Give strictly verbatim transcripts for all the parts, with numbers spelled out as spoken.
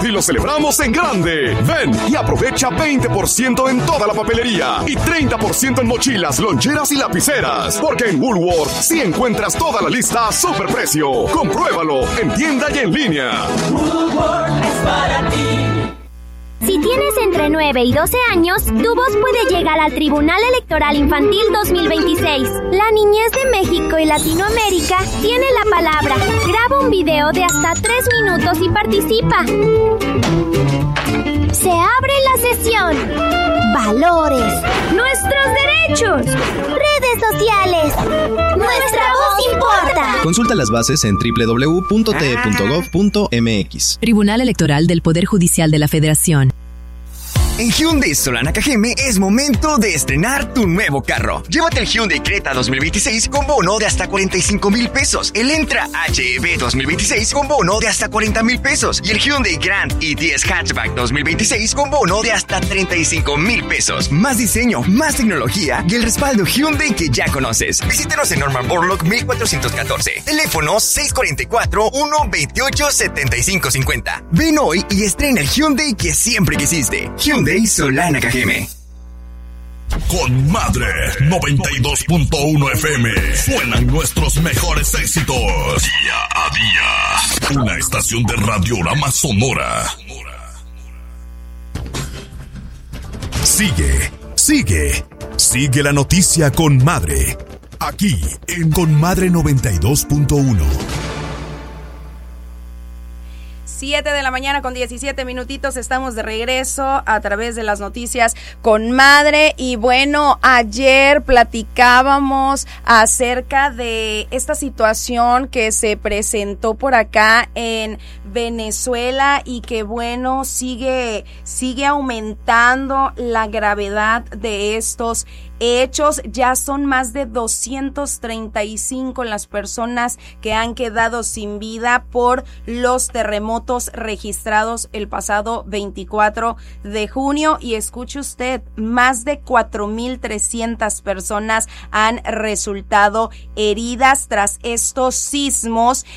y lo celebramos en grande. Ven y aprovecha veinte por ciento en toda la papelería y treinta por ciento en mochilas, loncheras y lapiceras. Porque en Woolworth sí encuentras toda la lista a superprecio. Compruébalo en tienda y en línea. Woolworth es para ti. Si tienes entre nueve y doce años, tu voz puede llegar al Tribunal Electoral Infantil dos mil veintiséis. La niñez de México y Latinoamérica tiene la palabra. Graba un video de hasta tres minutos y participa. Se abre la sesión. Valores. Nuestros derechos. Redes sociales. Nuestra voz importa. Consulta las bases en doble u doble u doble u punto t e punto gov punto m x. Tribunal Electoral del Poder Judicial de la Federación. En Hyundai Solana Cajeme es momento de estrenar tu nuevo carro. Llévate el Hyundai Creta dos mil veintiséis con bono de hasta cuarenta y cinco mil pesos. El Entra H E V dos mil veintiséis con bono de hasta cuarenta mil pesos. Y el Hyundai Grand i diez Hatchback dos mil veintiséis con bono de hasta treinta y cinco mil pesos. Más diseño, más tecnología y el respaldo Hyundai que ya conoces. Visítenos en Norman Borlaug mil cuatrocientos catorce. Teléfono seis cuatro cuatro, uno dos ocho, siete cinco cinco cero. Ven hoy y estrena el Hyundai que siempre quisiste. Hyundai Solana Cajeme. Con Madre noventa y dos punto uno F M suenan nuestros mejores éxitos. Día a día. Una estación de Radiorama Sonora. Sigue, sigue, sigue la noticia con Madre. Aquí en Con Madre noventa y dos punto uno. siete de la mañana con diecisiete minutitos, estamos de regreso a través de las noticias con Madre. Y bueno, ayer platicábamos acerca de esta situación que se presentó por acá en Venezuela y que bueno, sigue, sigue aumentando la gravedad de estos hechos. Ya son más de doscientas treinta y cinco las personas que han quedado sin vida por los terremotos registrados el pasado veinticuatro de junio. Y escuche usted, más de cuatro mil trescientas personas han resultado heridas tras estos sismos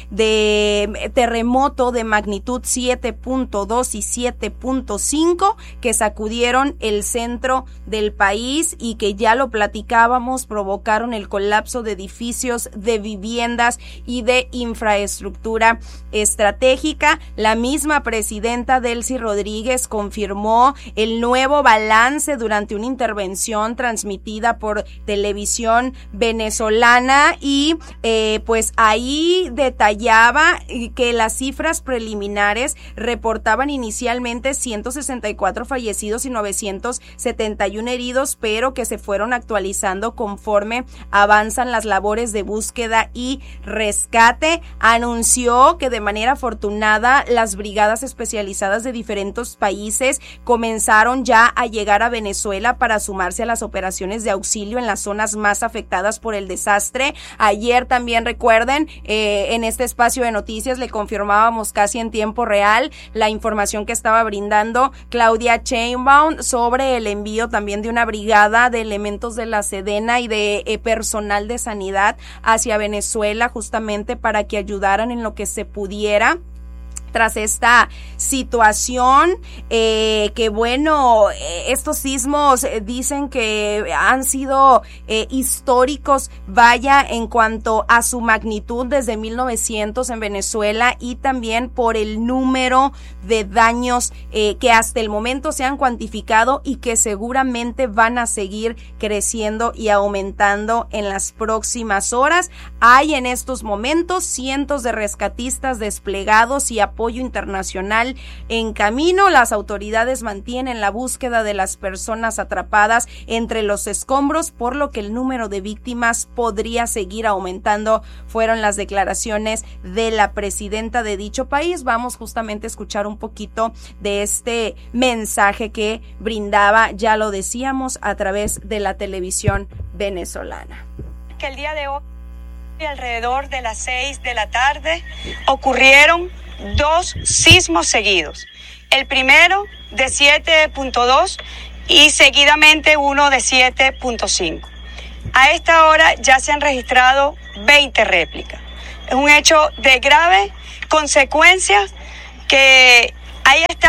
de terremoto de magnitud siete punto dos y siete punto cinco que sacudieron el centro del país y que ya lo platicábamos, provocaron el colapso de edificios, de viviendas y de infraestructura estratégica. La misma presidenta Delcy Rodríguez confirmó el nuevo balance durante una intervención transmitida por televisión venezolana y eh, pues ahí detallaba que las cifras preliminares reportaban inicialmente ciento sesenta y cuatro fallecidos y novecientos setenta y uno heridos, pero que se fueron actualizando conforme avanzan las labores de búsqueda y rescate. Anunció que de manera afortunada las brigadas especializadas de diferentes países comenzaron ya a llegar a Venezuela para sumarse a las operaciones de auxilio en las zonas más afectadas por el desastre. Ayer también, recuerden, eh, en este espacio de noticias le confirmábamos casi en tiempo real la información que estaba brindando Claudia Sheinbaum sobre el envío también de una brigada de elementos de la Sedena y de eh, personal de sanidad hacia Venezuela, justamente para que ayudaran en lo que se pudiera tras esta situación, eh, que bueno, eh, estos sismos eh, dicen que han sido eh, históricos, vaya, en cuanto a su magnitud desde mil novecientos en Venezuela y también por el número de daños eh, que hasta el momento se han cuantificado y que seguramente van a seguir creciendo y aumentando en las próximas horas. Hay en estos momentos cientos de rescatistas desplegados y apoyo internacional en camino. Las autoridades mantienen la búsqueda de las personas atrapadas entre los escombros, por lo que el número de víctimas podría seguir aumentando. Fueron las declaraciones de la presidenta de dicho país. Vamos justamente a escuchar un poquito de este mensaje que brindaba, ya lo decíamos, a través de la televisión venezolana. Que el día de hoy, alrededor de las seis de la tarde, ocurrieron dos sismos seguidos. El primero de siete punto dos y seguidamente uno de siete punto cinco. A esta hora ya se han registrado veinte réplicas. Es un hecho de grave consecuencias que ahí está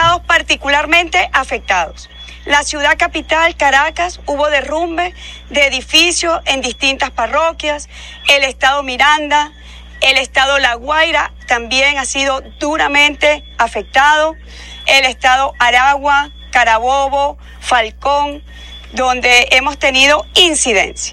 particularmente afectados. La ciudad capital, Caracas, hubo derrumbe de edificios en distintas parroquias. El estado Miranda, el estado La Guaira también ha sido duramente afectado. El estado Aragua, Carabobo, Falcón, donde hemos tenido incidencia.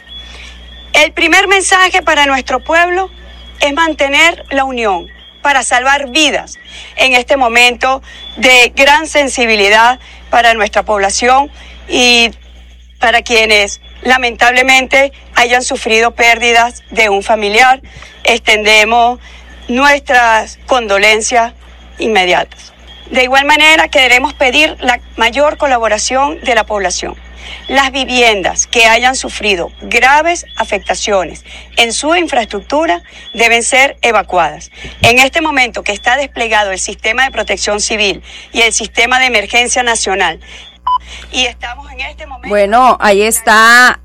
El primer mensaje para nuestro pueblo es mantener la unión para salvar vidas en este momento de gran sensibilidad para nuestra población y para quienes lamentablemente hayan sufrido pérdidas de un familiar. Extendemos nuestras condolencias inmediatas. De igual manera, queremos pedir la mayor colaboración de la población. Las viviendas que hayan sufrido graves afectaciones en su infraestructura deben ser evacuadas. En este momento que está desplegado el sistema de protección civil y el sistema de emergencia nacional, y estamos en este momento... Bueno, ahí está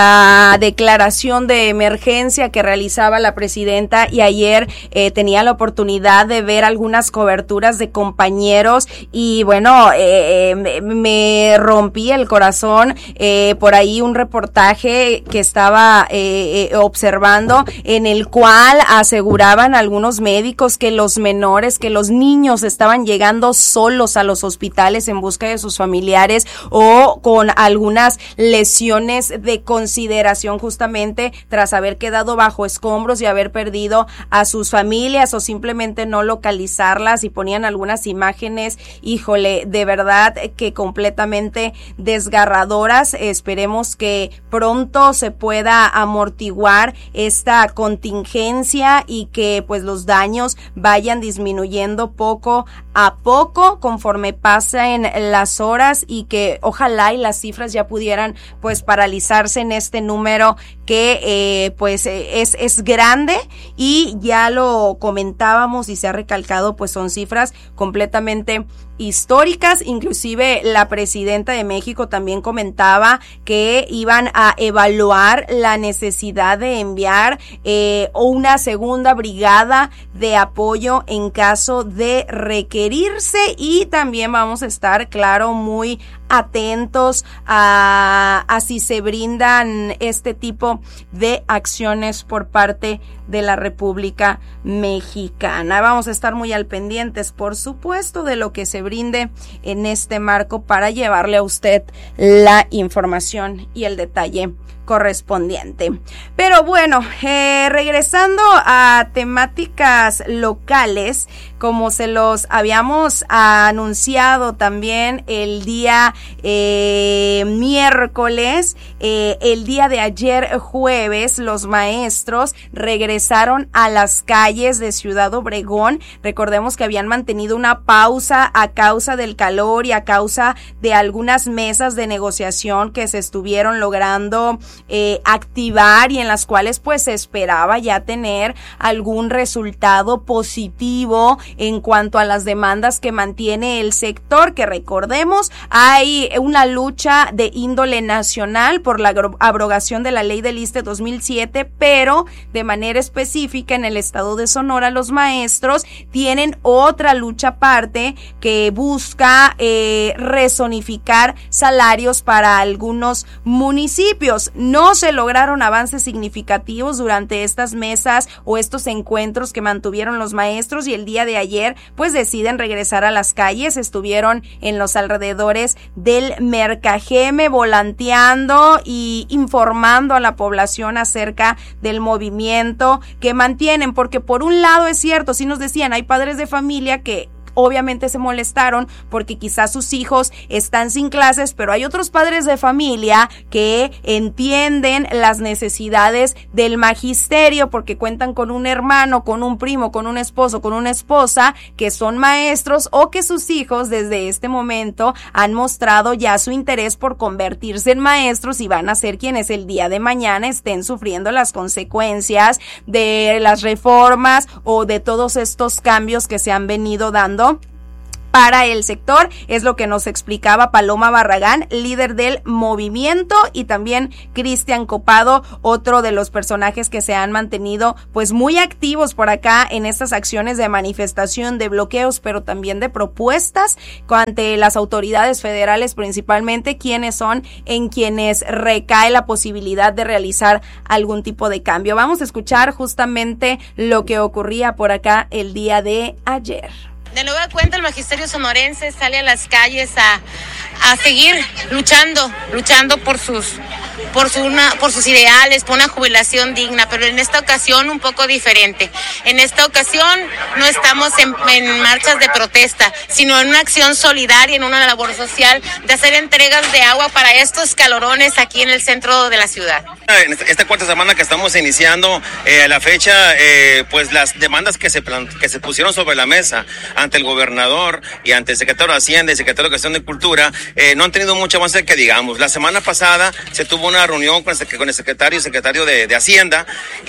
la declaración de emergencia que realizaba la presidenta, y ayer eh, tenía la oportunidad de ver algunas coberturas de compañeros y bueno, eh, me, me rompí el corazón eh, por ahí un reportaje que estaba eh, eh, observando, en el cual aseguraban algunos médicos que los menores, que los niños estaban llegando solos a los hospitales en busca de sus familiares o con algunas lesiones de consideración, justamente tras haber quedado bajo escombros y haber perdido a sus familias o simplemente no localizarlas, y ponían algunas imágenes, híjole, de verdad que completamente desgarradoras. Esperemos que pronto se pueda amortiguar esta contingencia y que pues los daños vayan disminuyendo poco a poco conforme pasen las horas, y que ojalá y las cifras ya pudieran pues paralizarse en este número que eh, pues es, es grande, y ya lo comentábamos y se ha recalcado, pues son cifras completamente históricas. Inclusive la presidenta de México también comentaba que iban a evaluar la necesidad de enviar eh, una segunda brigada de apoyo en caso de requerirse, y también vamos a estar, claro, muy atentos a, a si se brindan este tipo de acciones por parte de la República Mexicana. Vamos a estar muy al pendientes, por supuesto, de lo que se brinde en este marco para llevarle a usted la información y el detalle correspondiente. Pero bueno, eh, regresando a temáticas locales, como se los habíamos anunciado también el día eh, miércoles, eh, el día de ayer jueves, los maestros regresaron a las calles de Ciudad Obregón. Recordemos que habían mantenido una pausa a causa del calor y a causa de algunas mesas de negociación que se estuvieron logrando Eh, activar, y en las cuales pues se esperaba ya tener algún resultado positivo en cuanto a las demandas que mantiene el sector, que recordemos hay una lucha de índole nacional por la abrogación de la ley del ISSSTE dos mil siete, pero de manera específica en el estado de Sonora los maestros tienen otra lucha aparte que busca eh, rezonificar salarios para algunos municipios. No se lograron avances significativos durante estas mesas o estos encuentros que mantuvieron los maestros, y el día de ayer pues deciden regresar a las calles. Estuvieron en los alrededores del Mercajeme volanteando y informando a la población acerca del movimiento que mantienen, porque por un lado es cierto, sí nos decían, hay padres de familia que obviamente se molestaron porque quizás sus hijos están sin clases, pero hay otros padres de familia que entienden las necesidades del magisterio porque cuentan con un hermano, con un primo, con un esposo, con una esposa que son maestros, o que sus hijos desde este momento han mostrado ya su interés por convertirse en maestros y van a ser quienes el día de mañana estén sufriendo las consecuencias de las reformas o de todos estos cambios que se han venido dando para el sector, es lo que nos explicaba Paloma Barragán, líder del movimiento, y también Cristian Copado, otro de los personajes que se han mantenido pues muy activos por acá en estas acciones de manifestación, de bloqueos, pero también de propuestas ante las autoridades federales, principalmente quienes son en quienes recae la posibilidad de realizar algún tipo de cambio. Vamos a escuchar justamente lo que ocurría por acá el día de ayer. De nueva cuenta, el magisterio sonorense sale a las calles a, a seguir luchando, luchando por sus, por, su una, por sus ideales, por una jubilación digna, pero en esta ocasión un poco diferente. En esta ocasión no estamos en, en marchas de protesta, sino en una acción solidaria, en una labor social de hacer entregas de agua para estos calorones aquí en el centro de la ciudad. En esta cuarta semana que estamos iniciando eh, a la fecha, eh, pues las demandas que se, plan- que se pusieron sobre la mesa ante el gobernador y ante el secretario de Hacienda y el secretario de Educación de Cultura, eh, no han tenido mucho avance que digamos. La semana pasada se tuvo una reunión con el, con el secretario y secretario de, de Hacienda,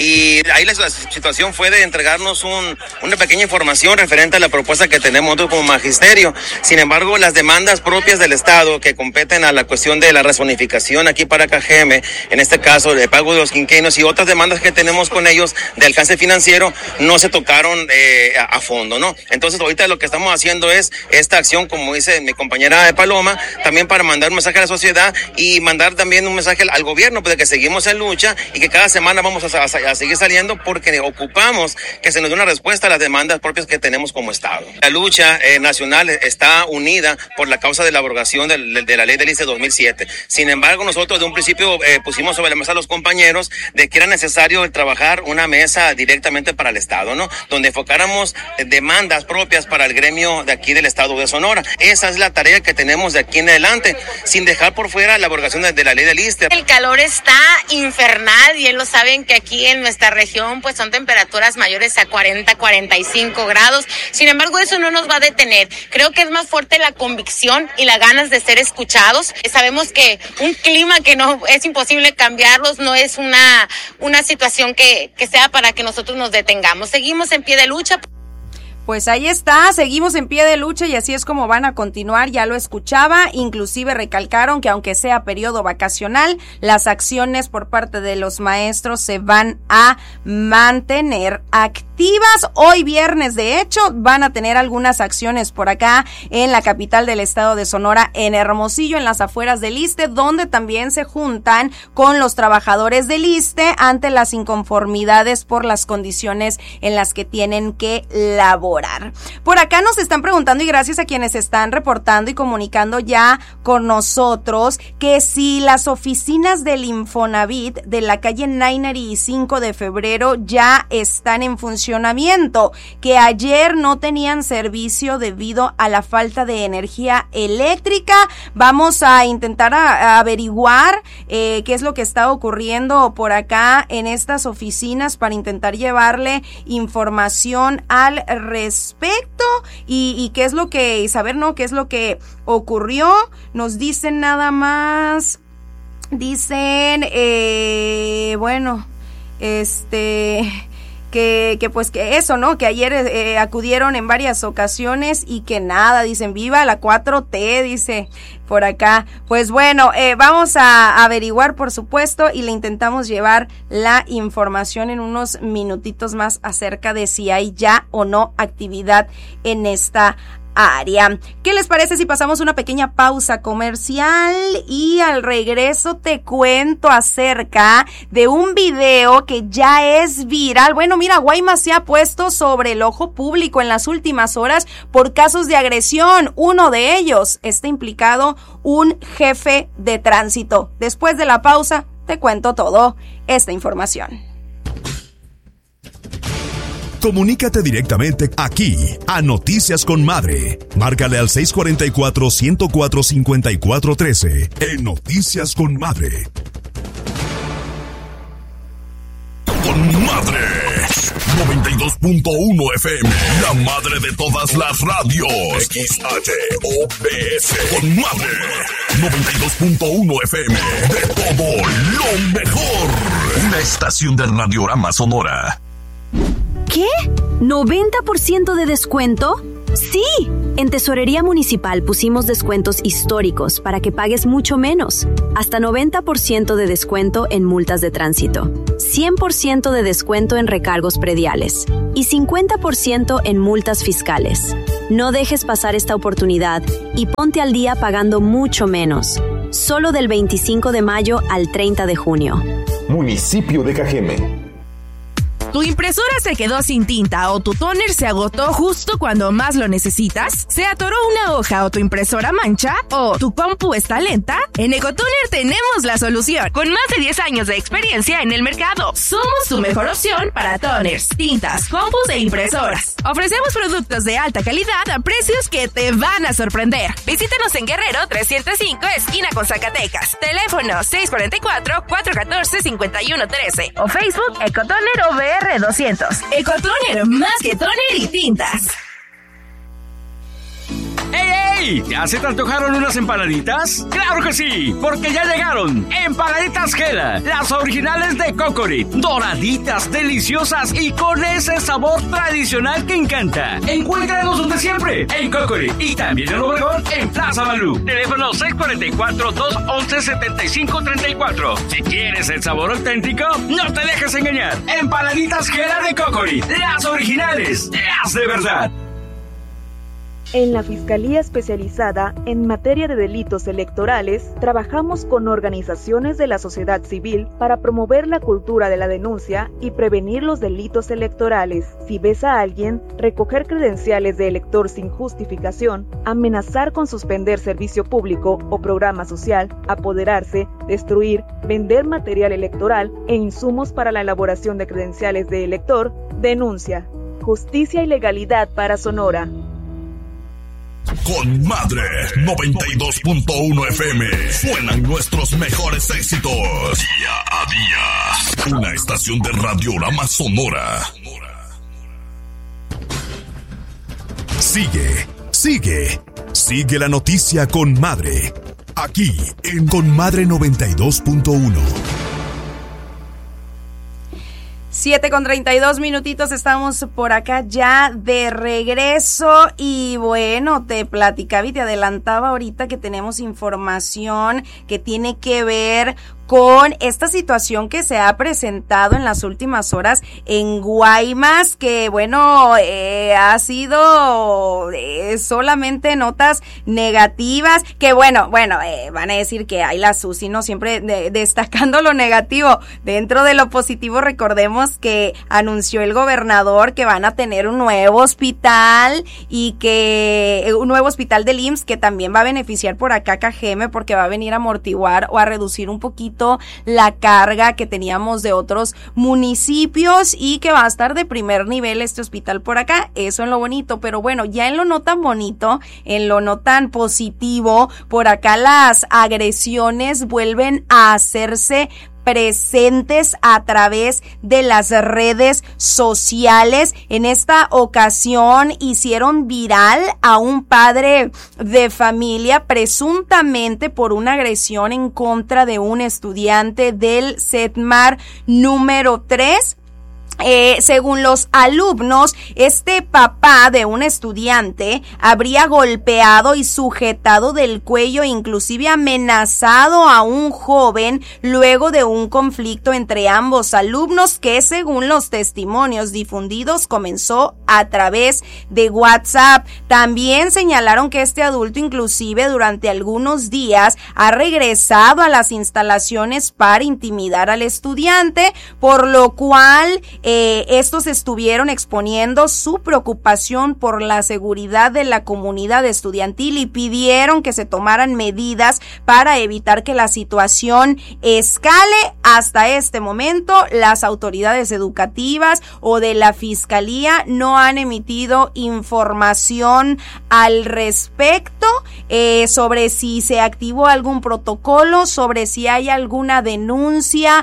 y ahí la, la situación fue de entregarnos un, una pequeña información referente a la propuesta que tenemos nosotros como magisterio. Sin embargo, las demandas propias del Estado que competen a la cuestión de la rezonificación aquí para Cajeme, en este caso de pago de los quinquenios y otras demandas que tenemos con ellos de alcance financiero, no se tocaron eh, a, a fondo, ¿no? Entonces ahorita lo que estamos haciendo es esta acción, como dice mi compañera de Paloma, también para mandar un mensaje a la sociedad y mandar también un mensaje al, al gobierno, pues de que seguimos en lucha y que cada semana vamos a, a, a seguir saliendo, porque ocupamos que se nos dé una respuesta a las demandas propias que tenemos como Estado. La lucha eh, nacional está unida por la causa de la abrogación de, de, de la ley del I C E dos mil siete. Sin embargo, nosotros de un principio eh, pusimos sobre la mesa a los compañeros de que era necesario trabajar una mesa directamente para el Estado, ¿no? Donde enfocáramos eh, demandas propias para el gremio de aquí del Estado de Sonora. Esa es la tarea que tenemos de aquí en adelante, sin dejar por fuera la abrogación de, de la ley del I S S S T E. El calor está infernal, y bien lo saben que aquí en nuestra región pues son temperaturas mayores a cuarenta, cuarenta y cinco grados. Sin embargo, eso no nos va a detener. Creo que es más fuerte la convicción y las ganas de ser escuchados. Sabemos que un clima que no es imposible cambiarlos, no es una, una situación que, que sea para que nosotros nos detengamos. Seguimos en pie de lucha. Pues ahí está, seguimos en pie de lucha y así es como van a continuar, ya lo escuchaba, inclusive recalcaron que aunque sea periodo vacacional, las acciones por parte de los maestros se van a mantener activas. Hoy viernes, de hecho, van a tener algunas acciones por acá en la capital del estado de Sonora, en Hermosillo, en las afueras del ISSSTE, donde también se juntan con los trabajadores del ISSSTE ante las inconformidades por las condiciones en las que tienen que laborar. Por acá nos están preguntando, y gracias a quienes están reportando y comunicando ya con nosotros, que si las oficinas del Infonavit de la calle Nainari y cinco de febrero ya están en funcionamiento, que ayer no tenían servicio debido a la falta de energía eléctrica. Vamos a intentar a, a averiguar eh, qué es lo que está ocurriendo por acá en estas oficinas para intentar llevarle información al respecto. respecto y, y qué es lo que, y saber, ¿no? Qué es lo que ocurrió. Nos dicen nada más, dicen, eh, bueno, este... Que, que pues que eso, ¿no? Que ayer eh, acudieron en varias ocasiones y que nada, dicen, viva la cuatro T, dice por acá. Pues bueno, eh, vamos a averiguar, por supuesto, y le intentamos llevar la información en unos minutitos más acerca de si hay ya o no actividad en esta área. ¿Qué les parece si pasamos una pequeña pausa comercial y al regreso te cuento acerca de un video que ya es viral? Bueno, mira, Guaymas se ha puesto sobre el ojo público en las últimas horas por casos de agresión. Uno de ellos está implicado un jefe de tránsito. Después de la pausa te cuento todo esta información. Comunícate directamente aquí a Noticias con Madre. Márcale al seis cuatro cuatro, uno cero cuatro, cinco cuatro uno tres en Noticias con Madre. Con Madre noventa y dos punto uno F M, la madre de todas las radios. X H O B S. Con Madre noventa y dos punto uno F M, de todo lo mejor. Una estación del Radiorama Sonora. ¿Qué? ¿noventa por ciento de descuento? ¡Sí! En Tesorería Municipal pusimos descuentos históricos para que pagues mucho menos. Hasta noventa por ciento de descuento en multas de tránsito, cien por ciento de descuento en recargos prediales y cincuenta por ciento en multas fiscales. No dejes pasar esta oportunidad y ponte al día pagando mucho menos. Solo del veinticinco de mayo al treinta de junio. Municipio de Cajeme. ¿Tu impresora se quedó sin tinta o tu tóner se agotó justo cuando más lo necesitas? ¿Se atoró una hoja o tu impresora mancha? ¿O tu compu está lenta? En Ecotoner tenemos la solución. Con más de diez años de experiencia en el mercado, somos tu mejor opción para toners, tintas, compus e impresoras. Ofrecemos productos de alta calidad a precios que te van a sorprender. Visítanos en Guerrero trescientos cinco, esquina con Zacatecas. Teléfono seis cuatro cuatro, cuatro uno cuatro, cinco uno uno tres o Facebook Ecotoner O V R doscientos. Ecotoner, más que toner y tintas. ¡Ey, ey! ¿Ya se te antojaron unas empanaditas? ¡Claro que sí! Porque ya llegaron Empanaditas Gela, las originales de Cocorit. Doraditas, deliciosas y con ese sabor tradicional que encanta. Encuéntranos donde siempre, en Cocorit. Y también en Obregón, en Plaza Balú. Teléfono seis cuatro cuatro, dos once, setenta y cinco treinta y cuatro. Si quieres el sabor auténtico, no te dejes engañar. Empanaditas Gela de Cocorit, las originales, las de verdad. En la Fiscalía Especializada en Materia de Delitos Electorales, trabajamos con organizaciones de la sociedad civil para promover la cultura de la denuncia y prevenir los delitos electorales. Si ves a alguien recoger credenciales de elector sin justificación, amenazar con suspender servicio público o programa social, apoderarse, destruir, vender material electoral e insumos para la elaboración de credenciales de elector, denuncia. Justicia y legalidad para Sonora. Con Madre noventa y dos punto uno F M suenan nuestros mejores éxitos día a día. Una estación de Radiorama Sonora. Sigue, sigue, sigue la noticia con Madre. Aquí en Con Madre noventa y dos punto uno. siete con treinta y dos minutitos, estamos por acá ya de regreso y bueno, te platicaba y te adelantaba ahorita que tenemos información que tiene que ver con esta situación que se ha presentado en las últimas horas en Guaymas, que bueno, eh, ha sido eh, solamente notas negativas, que bueno, bueno, eh, van a decir que hay la Susi, ¿no? Siempre de, destacando lo negativo. Dentro de lo positivo, recordemos que anunció el gobernador que van a tener un nuevo hospital y que un nuevo hospital del I M S S que también va a beneficiar por acá Cajeme, porque va a venir a amortiguar o a reducir un poquito la carga que teníamos de otros municipios y que va a estar de primer nivel este hospital por acá. Eso en lo bonito, pero bueno, ya en lo no tan bonito, en lo no tan positivo, por acá las agresiones vuelven a hacerse presentes a través de las redes sociales. En esta ocasión hicieron viral a un padre de familia presuntamente por una agresión en contra de un estudiante del CETMAR número tres. Eh, según los alumnos, este papá de un estudiante habría golpeado y sujetado del cuello, inclusive amenazado a un joven luego de un conflicto entre ambos alumnos que, según los testimonios difundidos, comenzó a través de WhatsApp. También señalaron que este adulto inclusive durante algunos días ha regresado a las instalaciones para intimidar al estudiante, por lo cual Eh, estos estuvieron exponiendo su preocupación por la seguridad de la comunidad estudiantil y pidieron que se tomaran medidas para evitar que la situación escale. Hasta este momento, las autoridades educativas o de la fiscalía no han emitido información al respecto eh, sobre si se activó algún protocolo, sobre si hay alguna denuncia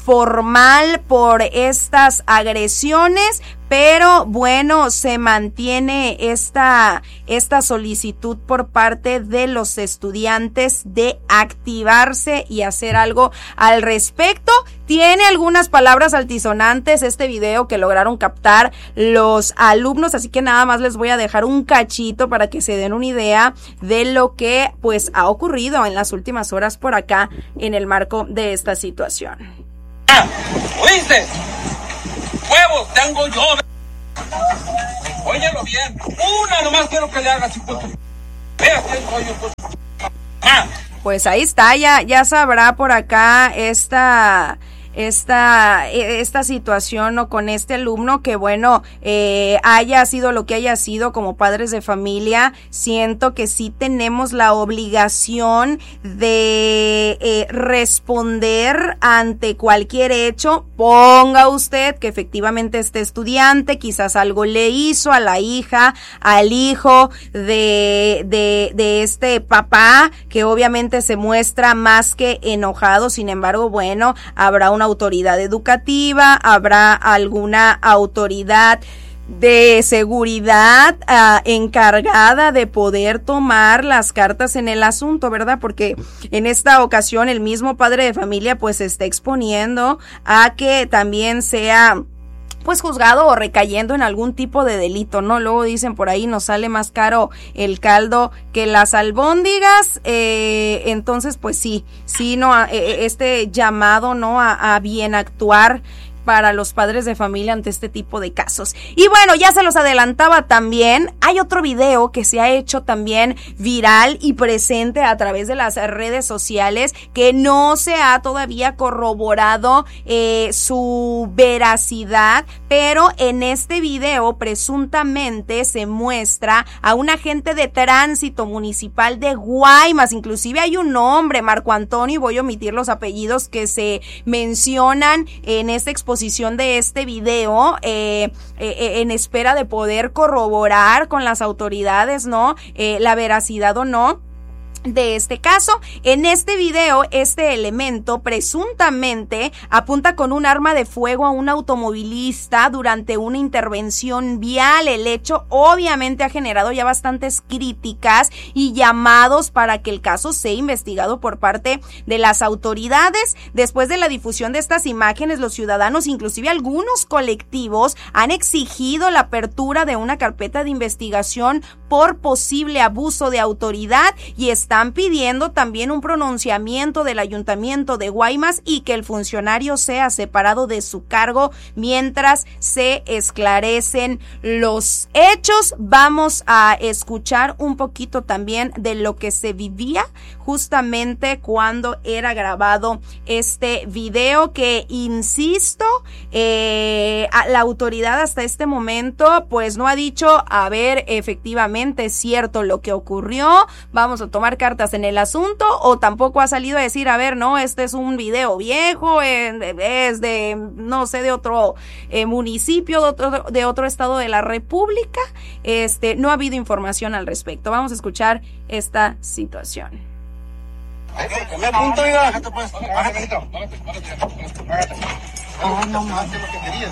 formal por estas agresiones, pero bueno, se mantiene esta, esta solicitud por parte de los estudiantes de activarse y hacer algo al respecto. Tiene algunas palabras altisonantes este video que lograron captar los alumnos, así que nada más les voy a dejar un cachito para que se den una idea de lo que pues ha ocurrido en las últimas horas por acá en el marco de esta situación. Ah, ¿oíste? Huevos tengo yo. Óyelo bien. Una nomás quiero que le hagas, chico. Vea quién soy yo, pues. Ah. Pues ahí está, ya, ya sabrá por acá esta... esta esta situación o con este alumno que bueno eh, haya sido lo que haya sido. Como padres de familia siento que sí tenemos la obligación de eh, responder ante cualquier hecho. Ponga usted que efectivamente este estudiante quizás algo le hizo a la hija, al hijo de de de este papá, que obviamente se muestra más que enojado. Sin embargo, bueno, habrá una autoridad educativa, habrá alguna autoridad de seguridad uh, encargada de poder tomar las cartas en el asunto, ¿verdad? Porque en esta ocasión el mismo padre de familia pues se está exponiendo a que también sea pues juzgado o recayendo en algún tipo de delito, ¿no? Luego dicen por ahí, nos sale más caro el caldo que las albóndigas, eh, entonces pues sí, sí, no, eh, este llamado, ¿no? A, a bien actuar para los padres de familia ante este tipo de casos. Y bueno, ya se los adelantaba también, hay otro video que se ha hecho también viral y presente a través de las redes sociales que no se ha todavía corroborado eh, su veracidad, pero en este video presuntamente se muestra a un agente de tránsito municipal de Guaymas, inclusive hay un nombre, Marco Antonio, y voy a omitir los apellidos que se mencionan en esta exposición de este video, eh, eh, en espera de poder corroborar con las autoridades, ¿no? Eh, la veracidad o no de este caso. En este video, este elemento presuntamente apunta con un arma de fuego a un automovilista durante una intervención vial. El hecho obviamente ha generado ya bastantes críticas y llamados para que el caso sea investigado por parte de las autoridades. Después de la difusión de estas imágenes, los ciudadanos, inclusive algunos colectivos, han exigido la apertura de una carpeta de investigación por posible abuso de autoridad y están pidiendo también un pronunciamiento del Ayuntamiento de Guaymas y que el funcionario sea separado de su cargo mientras se esclarecen los hechos. Vamos a escuchar un poquito también de lo que se vivía justamente cuando era grabado este video, que insisto, eh, la autoridad hasta este momento pues no ha dicho, a ver, efectivamente es cierto lo que ocurrió, vamos a tomar cartas en el asunto, o tampoco ha salido a decir, a ver, no, este es un video viejo, eh, es de, no sé, de otro eh, municipio, de otro, de otro estado de la República. Este, no ha habido información al respecto. Vamos a escuchar esta situación. Me apunto, oiga, bájate pues, bájate, bájate. Oh, no más de lo que querías.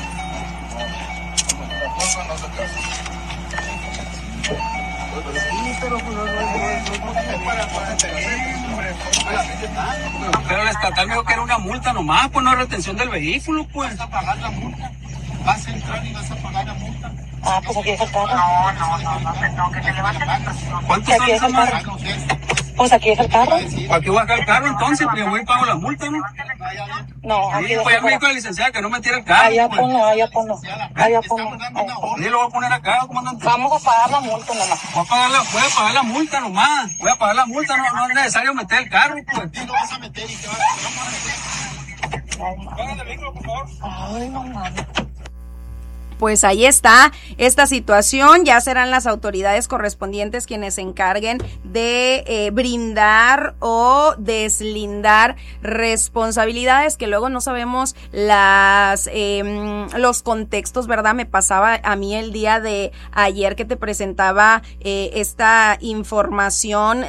Pero el estatal me dijo que era una multa nomás, pues no retención del vehículo, pues. Vas a pagar la multa. Vas a entrar y vas a pagar la multa. Ah, pues aquí es el carro. No, no, no, no, no, que te levanten la presión. ¿Cuánto sale esa madre? Pues aquí es el carro. ¿Para qué voy a sacar el carro entonces? Porque voy y pago la multa, ¿no? No, aquí sí, pues ya me dijo la licenciada que no me tire el carro. Allá pues. ponlo, allá ponlo. Allá ponlo. Sí, lo voy a poner acá, comandante. Vamos a pagar la multa nomás. Voy a pagar la, voy a pagar la multa nomás. Voy a pagar la multa, no, no es necesario meter el carro, pues. Sí, lo vas a meter y te vas a meter. Ay, no mames. Pues ahí está esta situación, ya serán las autoridades correspondientes quienes se encarguen de eh, brindar o deslindar responsabilidades que luego no sabemos las eh, los contextos, ¿verdad? Me pasaba a mí el día de ayer que te presentaba eh, esta información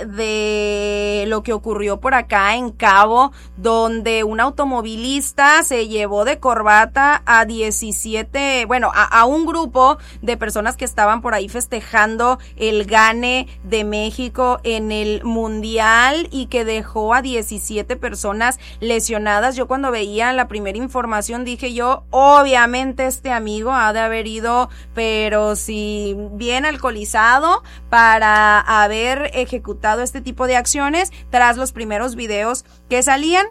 de lo que ocurrió por acá en Cabo, donde un automovilista se llevó de corbata a diecisiete, bueno, a A, a un grupo de personas que estaban por ahí festejando el gane de México en el Mundial y que dejó a diecisiete personas lesionadas. Yo cuando veía la primera información dije yo, obviamente este amigo ha de haber ido, pero si bien alcoholizado para haber ejecutado este tipo de acciones tras los primeros videos que salían.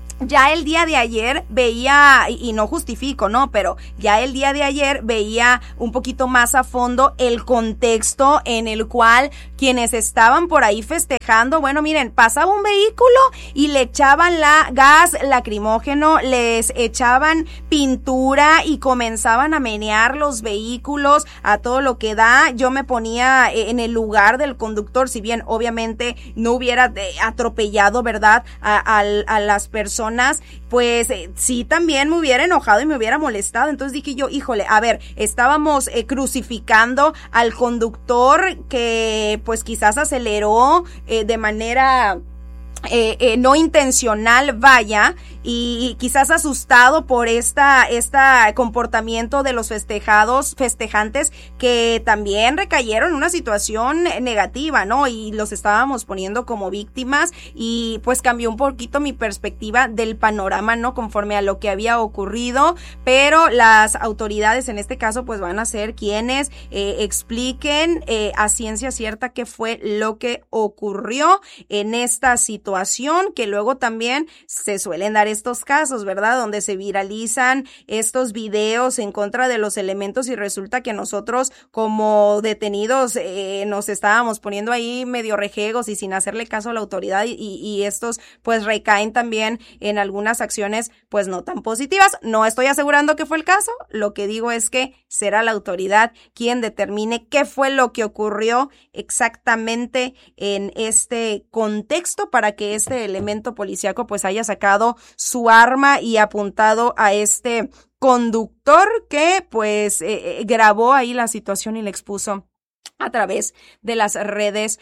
Ya el día de ayer veía, y no justifico, ¿no? Pero ya el día de ayer veía un poquito más a fondo el contexto en el cual quienes estaban por ahí festejando, bueno, miren, pasaba un vehículo y le echaban la gas lacrimógeno, les echaban pintura y comenzaban a menear los vehículos a todo lo que da. Yo me ponía en el lugar del conductor, si bien obviamente no hubiera atropellado, ¿verdad? A, a, a las personas, pues eh, sí también me hubiera enojado y me hubiera molestado. Entonces dije yo, híjole, a ver, estábamos eh, crucificando al conductor que pues quizás aceleró eh, de manera Eh, eh, no intencional, vaya, y, y quizás asustado por esta, esta comportamiento de los festejados, festejantes que también recayeron en una situación negativa, ¿no? Y los estábamos poniendo como víctimas y pues cambió un poquito mi perspectiva del panorama, ¿no? Conforme a lo que había ocurrido, pero las autoridades en este caso pues van a ser quienes eh, expliquen eh, a ciencia cierta qué fue lo que ocurrió en esta situación. Situación que luego también se suelen dar estos casos, ¿verdad? Donde se viralizan estos videos en contra de los elementos y resulta que nosotros como detenidos eh, nos estábamos poniendo ahí medio rejegos y sin hacerle caso a la autoridad y, y estos pues recaen también en algunas acciones pues no tan positivas. No estoy asegurando que fue el caso, lo que digo es que será la autoridad quien determine qué fue lo que ocurrió exactamente en este contexto para que este elemento policíaco pues haya sacado su arma y apuntado a este conductor que pues eh, grabó ahí la situación y le expuso a través de las redes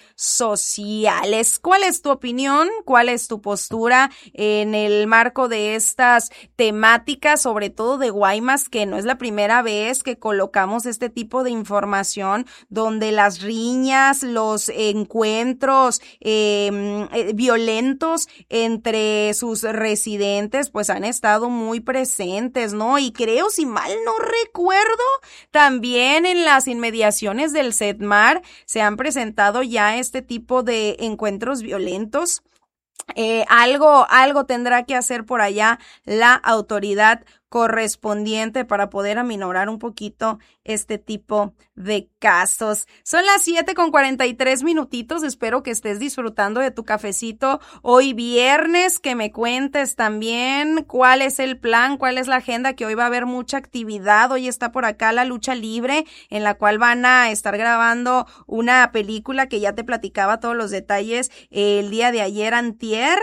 sociales. ¿Cuál es tu opinión? ¿Cuál es tu postura en el marco de estas temáticas, sobre todo de Guaymas, que no es la primera vez que colocamos este tipo de información donde las riñas, los encuentros eh, eh, violentos entre sus residentes pues han estado muy presentes, ¿no? Y creo, si mal no recuerdo, también en las inmediaciones del Setmar se han presentado ya este tipo de encuentros violentos. Eh, algo, algo tendrá que hacer por allá la autoridad correspondiente para poder aminorar un poquito este tipo de casos. Son las siete con cuarenta y tres minutitos, espero que estés disfrutando de tu cafecito hoy viernes, que me cuentes también cuál es el plan, cuál es la agenda, que hoy va a haber mucha actividad. Hoy está por acá la lucha libre, en la cual van a estar grabando una película que ya te platicaba todos los detalles eh, el día de ayer, antier.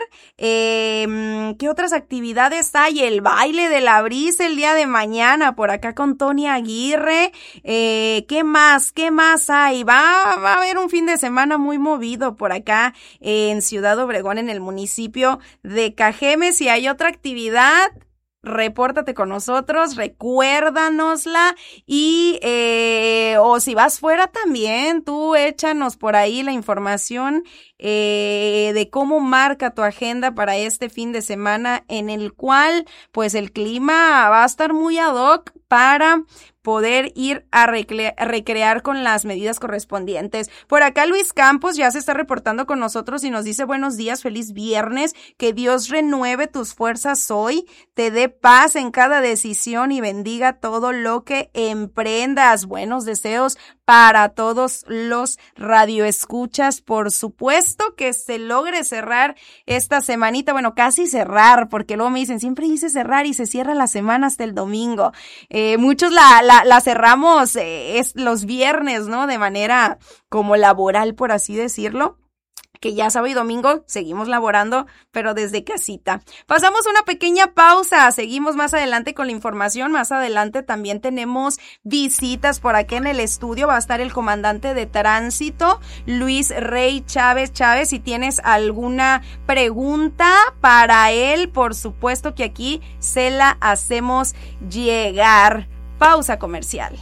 Eh, ¿qué otras actividades hay? El baile de la brisa el día de mañana, por acá con Tony Aguirre. Eh, ¿qué más? ¿Qué más hay? Va, va a haber un fin de semana muy movido por acá eh, en Ciudad Obregón, en el municipio de Cajeme. Si hay otra actividad, repórtate con nosotros, recuérdanosla y eh, o si vas fuera también, tú échanos por ahí la información eh, de cómo marca tu agenda para este fin de semana, en el cual pues el clima va a estar muy ad hoc para poder ir a recre- recrear con las medidas correspondientes. Por acá Luis Campos ya se está reportando con nosotros y nos dice buenos días, feliz viernes, que Dios renueve tus fuerzas hoy, te dé paz en cada decisión y bendiga todo lo que emprendas. Buenos deseos para todos los radioescuchas. Por supuesto que se logre cerrar esta semanita, bueno, casi cerrar, porque luego me dicen, siempre dice cerrar y se cierra la semana hasta el domingo. Eh, muchos la, la, la cerramos eh, es los viernes, ¿no? De manera como laboral, por así decirlo. Que ya sábado y domingo seguimos laborando, pero desde casita. Pasamos una pequeña pausa, seguimos más adelante con la información, más adelante también tenemos visitas por acá en el estudio, va a estar el comandante de tránsito, Luis Rey Chávez. Chávez, si tienes alguna pregunta para él, por supuesto que aquí se la hacemos llegar. Pausa comercial.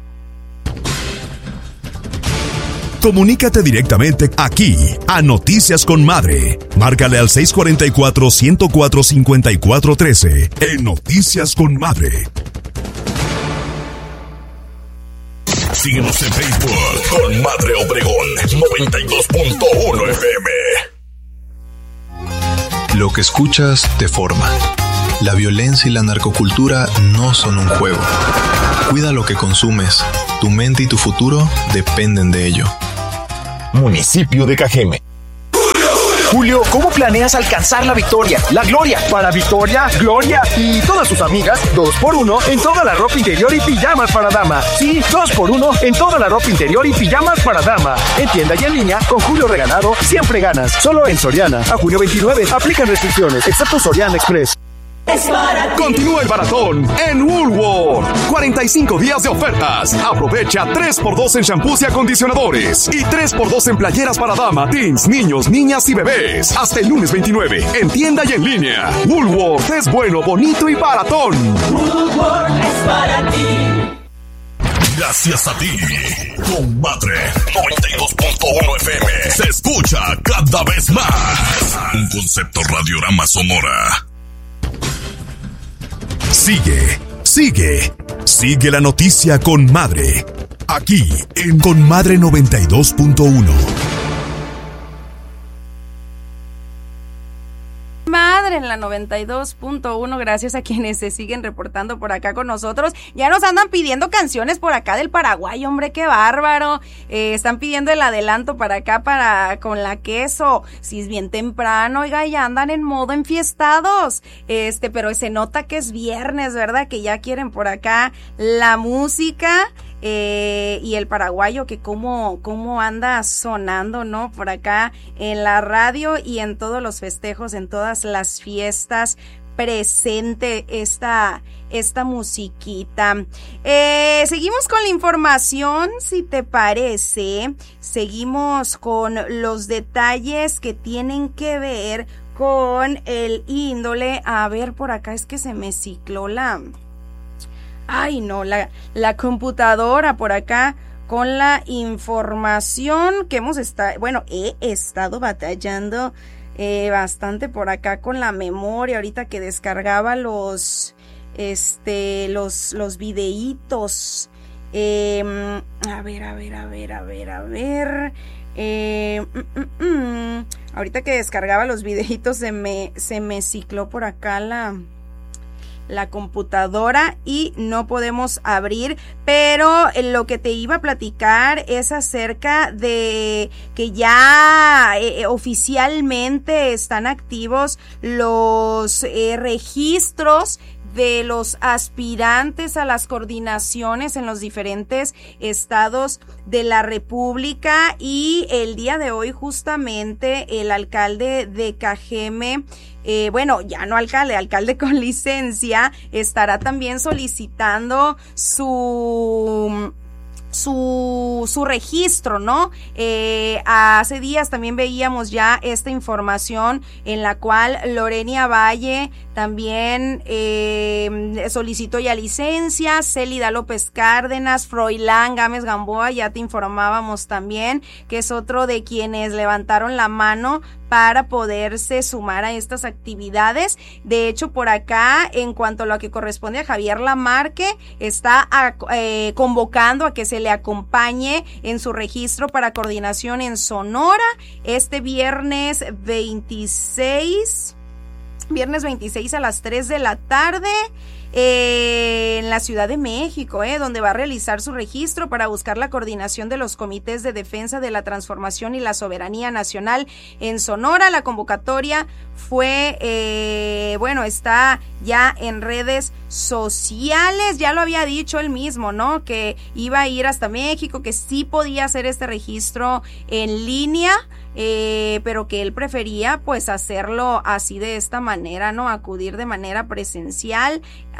Comunícate directamente aquí a Noticias con Madre. Márcale al seis cuatro cuatro, uno cero cuatro, cinco cuatro uno tres en Noticias con Madre. Síguenos en Facebook con Madre Obregón noventa y dos punto uno F M. Lo que escuchas te forma. La violencia y la narcocultura no son un juego. Cuida lo que consumes. Tu mente y tu futuro dependen de ello. Municipio de Cajeme. Julio, ¿cómo planeas alcanzar la victoria, la gloria? Para Victoria, Gloria y todas sus amigas, dos por uno en toda la ropa interior y pijamas para dama. Sí, dos por uno en toda la ropa interior y pijamas para dama. En tienda y en línea, con Julio Regalado, siempre ganas. Solo en Soriana. A junio veintinueve, aplican restricciones, excepto Soriana Express. Continúa el maratón en Woolworth. cuarenta y cinco días de ofertas. Aprovecha tres por dos en shampoos y acondicionadores. Y tres por dos en playeras para dama, teens, niños, niñas y bebés. Hasta el lunes veintinueve. En tienda y en línea. Woolworth es bueno, bonito y baratón. Woolworth es para ti. Gracias a ti, Comadre noventa y dos punto uno F M. Se escucha cada vez más. Un concepto Radiorama Sonora. Sigue, sigue, sigue la noticia con Madre. Aquí en Con Madre noventa y dos punto uno. Madre en la noventa y dos punto uno, gracias a quienes se siguen reportando por acá con nosotros. Ya nos andan pidiendo canciones por acá del Paraguay, hombre, qué bárbaro. Eh, están pidiendo el adelanto para acá, para con la queso. Si es bien temprano, oiga, ya andan en modo enfiestados. Este, pero se nota que es viernes, ¿verdad? Que ya quieren por acá la música. Eh, y el paraguayo que cómo, cómo anda sonando, ¿no? Por acá en la radio y en todos los festejos, en todas las fiestas, presente esta, esta musiquita. Eh, seguimos con la información, si te parece. Seguimos con los detalles que tienen que ver con el índole. A ver, por acá es que se me cicló la... Ay, no, la, la computadora por acá con la información que hemos estado, bueno, he estado batallando eh, bastante por acá con la memoria, ahorita que descargaba los, este, los, los videitos. Eh, a ver, a ver, a ver, a ver, a ver. Eh, mm, mm, mm. Ahorita que descargaba los videitos se me, se me cicló por acá la... la computadora y no podemos abrir, pero lo que te iba a platicar es acerca de que ya eh, oficialmente están activos los eh, registros de los aspirantes a las coordinaciones en los diferentes estados de la República, y el día de hoy justamente el alcalde de Cajeme, eh, bueno, ya no alcalde, alcalde con licencia, estará también solicitando su... su su registro, ¿no? Eh, hace días también veíamos ya esta información en la cual Lorenia Valle también eh, solicitó ya licencia, Célida López Cárdenas, Froilán Gámez Gamboa, ya te informábamos también, que es otro de quienes levantaron la mano para poderse sumar a estas actividades. De hecho, por acá, en cuanto a lo que corresponde a Javier Lamarque, está a, eh, convocando a que se le acompañe en su registro para coordinación en Sonora este viernes veintiséis, viernes veintiséis a las tres de la tarde. eh, en la Ciudad de México, eh, donde va a realizar su registro para buscar la coordinación de los comités de defensa de la transformación y la soberanía nacional en Sonora. La convocatoria fue, eh, bueno, está ya en redes sociales, ya lo había dicho él mismo, ¿no? Que iba a ir hasta México, que sí podía hacer este registro en línea, eh, pero que él prefería pues hacerlo así de esta manera, ¿no? Acudir de manera presencial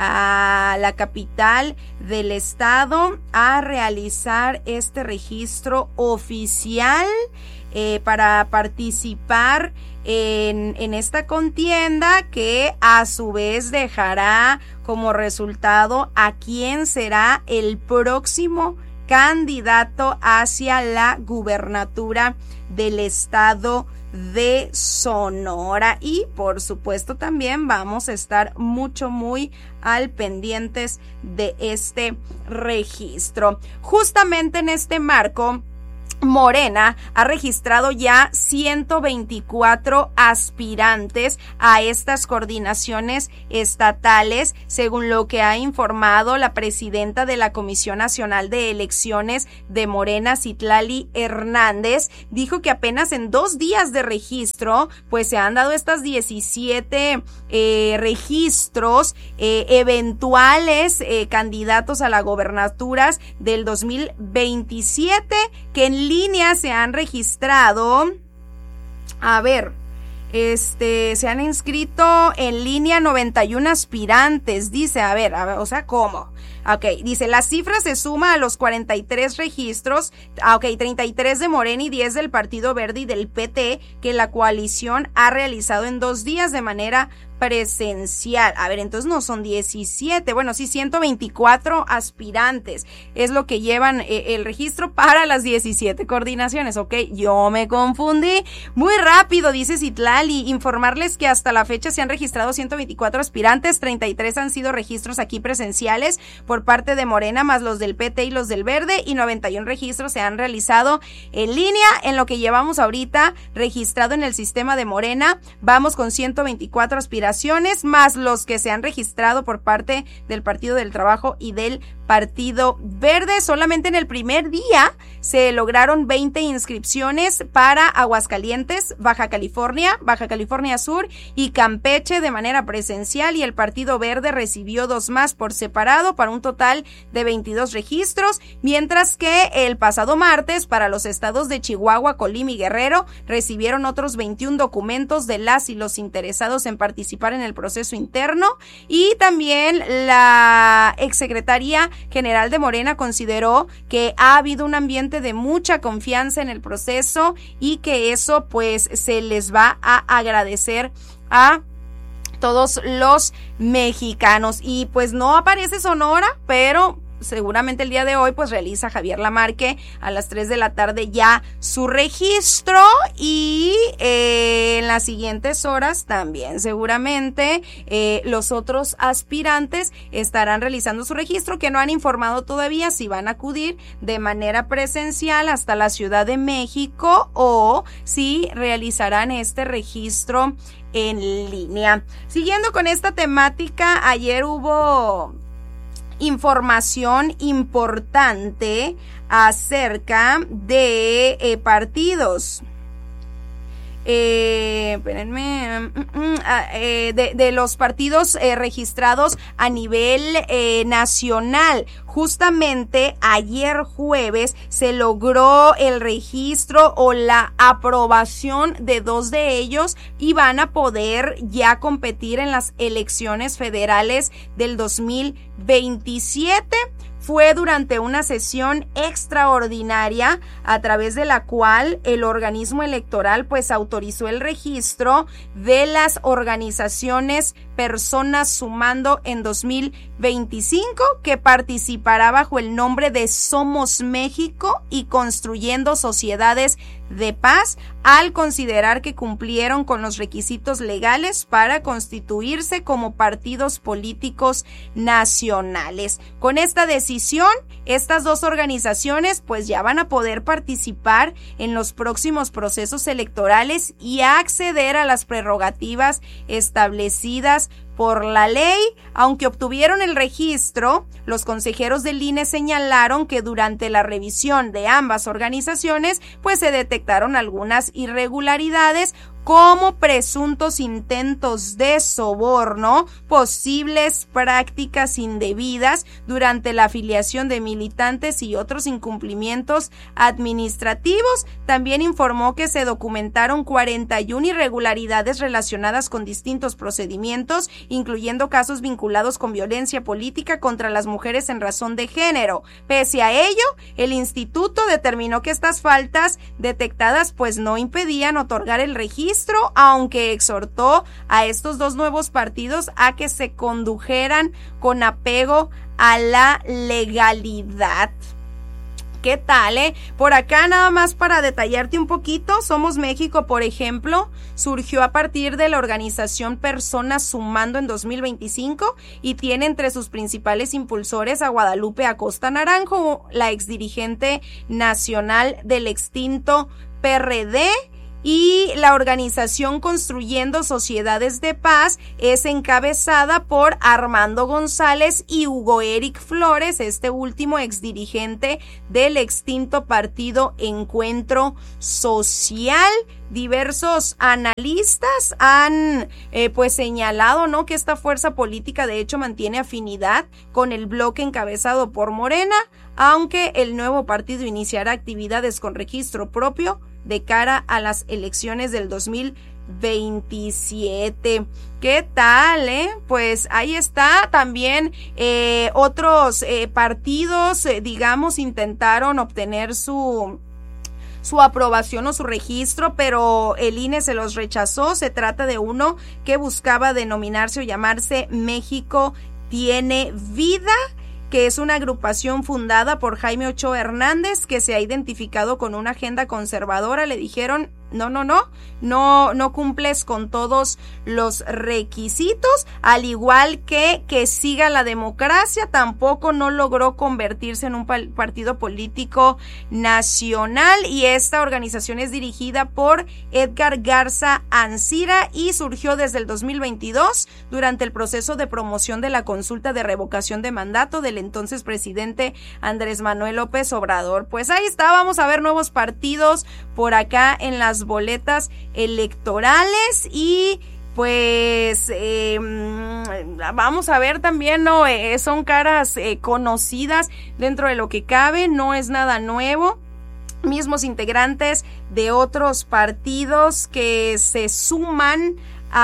a la capital del estado a realizar este registro oficial eh, para participar En, en esta contienda, que a su vez dejará como resultado a quién será el próximo candidato hacia la gubernatura del estado de Sonora. Y por supuesto también vamos a estar mucho muy al pendientes de este registro. Justamente en este marco, Morena ha registrado ya ciento veinticuatro aspirantes a estas coordinaciones estatales, según lo que ha informado la presidenta de la Comisión Nacional de Elecciones de Morena, Citlali Hernández. Dijo que apenas en dos días de registro, pues se han dado estas diecisiete eh, registros eh, eventuales eh, candidatos a las gobernaturas del dos mil veintisiete, que en línea se han registrado, a ver, este, se han inscrito en línea noventa y uno aspirantes, dice, a ver, a ver, o sea, ¿cómo? Ok, dice, la cifra se suma a los cuarenta y tres registros, ah, ok, treinta y tres de Morena y diez del Partido Verde y del P T, que la coalición ha realizado en dos días de manera presencial. A ver, entonces no son diecisiete, bueno, sí, ciento veinticuatro aspirantes es lo que llevan eh, el registro para las diecisiete coordinaciones. Ok, yo me confundí. Muy rápido, dice Citlali, informarles que hasta la fecha se han registrado ciento veinticuatro aspirantes, treinta y tres han sido registros aquí presenciales por parte de Morena, más los del P T y los del Verde, y noventa y uno registros se han realizado en línea. En lo que llevamos ahorita registrado en el sistema de Morena, vamos con ciento veinticuatro aspiraciones, más los que se han registrado por parte del Partido del Trabajo y del Partido Verde. Solamente en el primer día se lograron veinte inscripciones para Aguascalientes, Baja California, Baja California Sur y Campeche de manera presencial, y el Partido Verde recibió dos más por separado para un total de veintidós registros, mientras que el pasado martes para los estados de Chihuahua, Colima y Guerrero recibieron otros veintiún documentos de las y los interesados en participar en el proceso interno. Y también la exsecretaría general de Morena consideró que ha habido un ambiente de mucha confianza en el proceso y que eso pues se les va a agradecer a todos los mexicanos. Y pues no aparece Sonora, pero seguramente el día de hoy pues realiza Javier Lamarque a las tres de la tarde ya su registro, y eh, en las siguientes horas también seguramente eh, los otros aspirantes estarán realizando su registro, que no han informado todavía si van a acudir de manera presencial hasta la Ciudad de México o si realizarán este registro en línea. Siguiendo con esta temática, ayer hubo información importante acerca de eh, partidos. Eh, espérenme, eh, de, de los partidos eh, registrados a nivel eh, nacional. Justamente ayer jueves se logró el registro o la aprobación de dos de ellos y van a poder ya competir en las elecciones federales del dos mil veintisiete. Fue durante una sesión extraordinaria a través de la cual el organismo electoral pues autorizó el registro de las organizaciones Personas Sumando en dos mil veinticinco, que participará bajo el nombre de Somos México y Construyendo Sociedades de Paz, al considerar que cumplieron con los requisitos legales para constituirse como partidos políticos nacionales. Con esta decisión, estas dos organizaciones pues ya van a poder participar en los próximos procesos electorales y acceder a las prerrogativas establecidas por la ley. Aunque obtuvieron el registro, los consejeros del I N E señalaron que durante la revisión de ambas organizaciones, pues se detectaron algunas irregularidades, como presuntos intentos de soborno, posibles prácticas indebidas durante la afiliación de militantes y otros incumplimientos administrativos. También informó que se documentaron cuarenta y una irregularidades relacionadas con distintos procedimientos, incluyendo casos vinculados con violencia política contra las mujeres en razón de género. Pese a ello, el instituto determinó que estas faltas detectadas pues no impedían otorgar el registro, aunque exhortó a estos dos nuevos partidos a que se condujeran con apego a la legalidad. ¿Qué tal, eh? Por acá, nada más para detallarte un poquito, Somos México, por ejemplo, surgió a partir de la organización Personas Sumando en dos mil veinticinco y tiene entre sus principales impulsores a Guadalupe Acosta Naranjo, la exdirigente nacional del extinto P R D. Y la organización Construyendo Sociedades de Paz es encabezada por Armando González y Hugo Eric Flores, este último exdirigente del extinto partido Encuentro Social. Diversos analistas han eh, pues señalado, ¿no?, que esta fuerza política de hecho mantiene afinidad con el bloque encabezado por Morena, aunque el nuevo partido iniciará actividades con registro propio de cara a las elecciones del dos mil veintisiete. ¿Qué tal, eh? Pues ahí está. También eh, otros eh, partidos, eh, digamos, intentaron obtener su... su aprobación o su registro, pero el I N E se los rechazó. Se trata de uno que buscaba denominarse o llamarse México Tiene Vida, que es una agrupación fundada por Jaime Ochoa Hernández, que se ha identificado con una agenda conservadora. Le dijeron, no, no, no, no, no cumples con todos los requisitos, al igual que que siga la democracia. Tampoco no logró convertirse en un partido político nacional, y esta organización es dirigida por Edgar Garza Ancira y surgió desde el dos mil veintidós durante el proceso de promoción de la consulta de revocación de mandato del entonces presidente Andrés Manuel López Obrador. Pues ahí está, vamos a ver nuevos partidos por acá en las boletas electorales y pues eh, vamos a ver también, ¿no? Eh, son caras eh, conocidas dentro de lo que cabe, no es nada nuevo. Mismos integrantes de otros partidos que se suman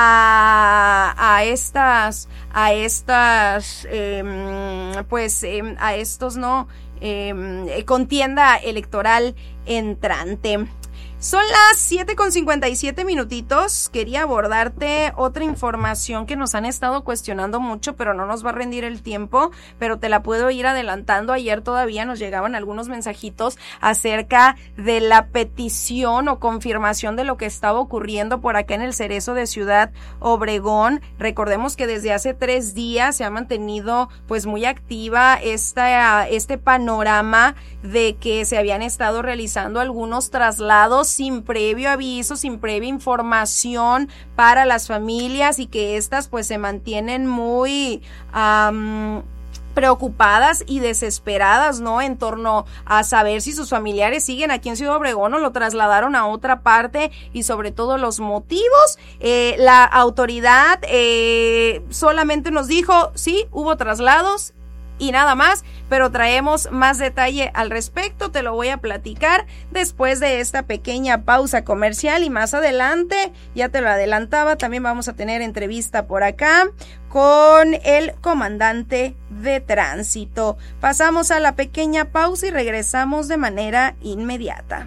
a, a estas, a estas, eh, pues eh, a estos, ¿no? Eh, contienda electoral entrante. Son las siete con cincuenta y siete minutitos. Quería abordarte otra información que nos han estado cuestionando mucho, pero no nos va a rendir el tiempo, pero te la puedo ir adelantando. Ayer todavía nos llegaban algunos mensajitos acerca de la petición o confirmación de lo que estaba ocurriendo por acá en el Cerezo de Ciudad Obregón. Recordemos que desde hace tres días se ha mantenido pues muy activa esta, este panorama de que se habían estado realizando algunos traslados sin previo aviso, sin previa información para las familias, y que estas pues se mantienen muy um, preocupadas y desesperadas, ¿no? En torno a saber si sus familiares siguen aquí en Ciudad Obregón o lo trasladaron a otra parte, y sobre todo los motivos. Eh, la autoridad eh, solamente nos dijo, sí, hubo traslados y nada más, pero traemos más detalle al respecto. Te lo voy a platicar después de esta pequeña pausa comercial, y más adelante, ya te lo adelantaba, también vamos a tener entrevista por acá con el comandante de tránsito. Pasamos a la pequeña pausa y regresamos de manera inmediata.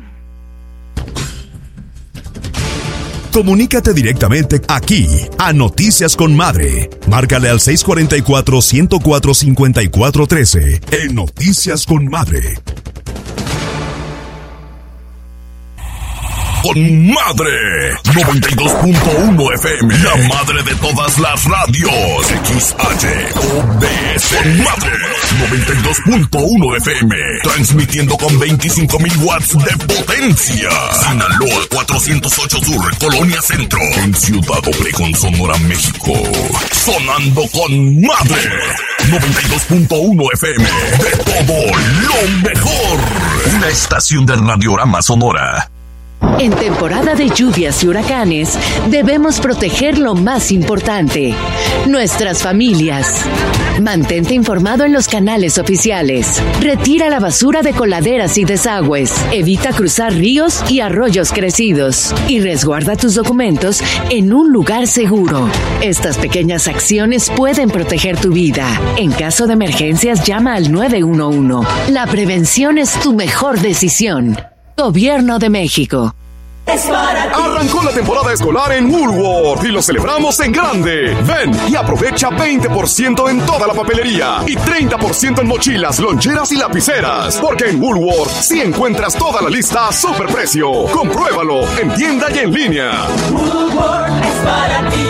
Comunícate directamente aquí a Noticias con Madre. Márcale al seis cuatro cuatro, uno cero cuatro, cinco cuatro uno tres en Noticias con Madre. con Madre. noventa y dos punto uno F M. La madre de todas las radios. X H O D S. Con Madre. noventa y dos punto uno F M. Transmitiendo con veinticinco mil watts de potencia. Sinaloa cuatrocientos ocho Sur, Colonia Centro. En Ciudad Obregón, Sonora, México. Sonando con Madre. noventa y dos punto uno F M. De todo lo mejor. Una estación del Radiorama Sonora. En temporada de lluvias y huracanes, debemos proteger lo más importante, nuestras familias. Mantente informado en los canales oficiales. Retira la basura de coladeras y desagües. Evita cruzar ríos y arroyos crecidos. Y resguarda tus documentos en un lugar seguro. Estas pequeñas acciones pueden proteger tu vida. En caso de emergencias, llama al nueve uno uno. La prevención es tu mejor decisión. Gobierno de México. Arrancó la temporada escolar en Woolworth y lo celebramos en grande. Ven y aprovecha veinte por ciento en toda la papelería y treinta por ciento en mochilas, loncheras y lapiceras. Porque en Woolworth sí encuentras toda la lista a superprecio. Compruébalo en tienda y en línea. Woolworth es para ti.